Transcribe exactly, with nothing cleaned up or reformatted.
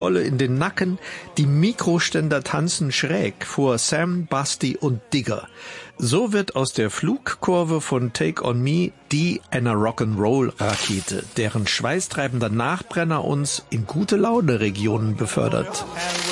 Olle in den Nacken, die Mikroständer tanzen schräg vor Sam, Basti und Digger. So wird aus der Flugkurve von Take On Me die einer Rock'n'Roll-Rakete, deren schweißtreibender Nachbrenner uns in gute Laune Regionen befördert.